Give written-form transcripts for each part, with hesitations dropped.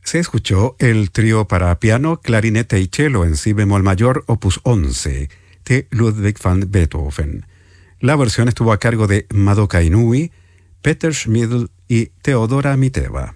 Se escuchó el trío para piano, clarinete y cello en si bemol mayor, opus 11, de Ludwig van Beethoven. La versión estuvo a cargo de Madoka Inui, Peter Schmidl y Teodora Miteva.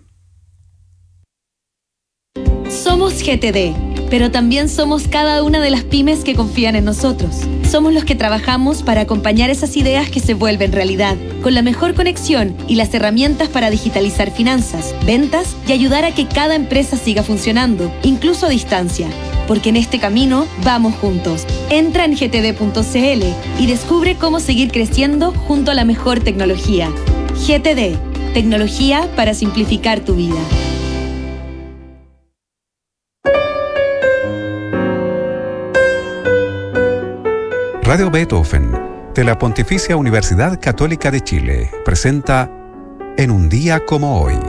Somos GTD, pero también somos cada una de las pymes que confían en nosotros. Somos los que trabajamos para acompañar esas ideas que se vuelven realidad, con la mejor conexión y las herramientas para digitalizar finanzas, ventas y ayudar a que cada empresa siga funcionando, incluso a distancia. Porque en este camino vamos juntos. Entra en gtd.cl y descubre cómo seguir creciendo junto a la mejor tecnología. GTD, tecnología para simplificar tu vida. Radio Beethoven, de la Pontificia Universidad Católica de Chile, presenta En un día como hoy.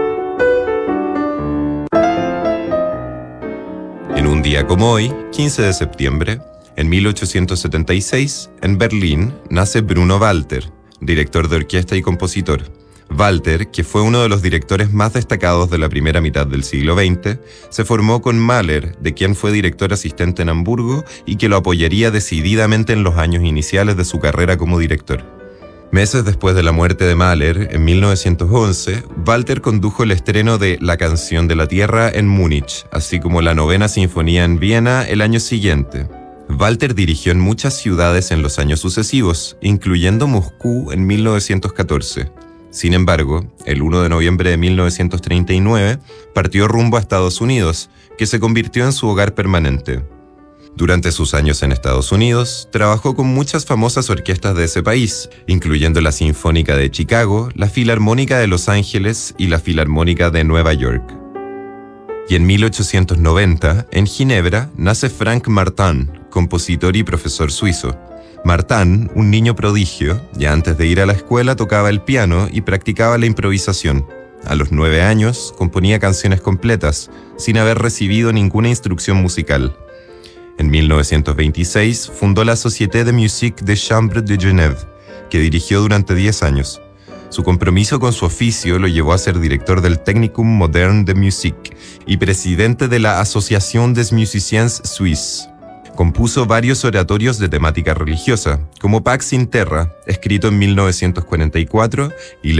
En un día como hoy, 15 de septiembre, en 1876, en Berlín, nace Bruno Walter, director de orquesta y compositor. Walter, que fue uno de los directores más destacados de la primera mitad del siglo XX, se formó con Mahler, de quien fue director asistente en Hamburgo y que lo apoyaría decididamente en los años iniciales de su carrera como director. Meses después de la muerte de Mahler, en 1911, Walter condujo el estreno de La Canción de la Tierra en Múnich, así como la Novena Sinfonía en Viena el año siguiente. Walter dirigió en muchas ciudades en los años sucesivos, incluyendo Moscú en 1914. Sin embargo, el 1 de noviembre de 1939, partió rumbo a Estados Unidos, que se convirtió en su hogar permanente. Durante sus años en Estados Unidos, trabajó con muchas famosas orquestas de ese país, incluyendo la Sinfónica de Chicago, la Filarmónica de Los Ángeles y la Filarmónica de Nueva York. Y en 1890, en Ginebra, nace Frank Martin, compositor y profesor suizo. Martin, un niño prodigio, ya antes de ir a la escuela tocaba el piano y practicaba la improvisación. A los 9 años, componía canciones completas, sin haber recibido ninguna instrucción musical. En 1926, fundó la Société de Musique de Chambre de Genève, que dirigió durante 10 años. Su compromiso con su oficio lo llevó a ser director del Technicum Moderne de Musique y presidente de la Association des Musiciens Suisses. Compuso varios oratorios de temática religiosa, como Pax in Terra, escrito en 1944, y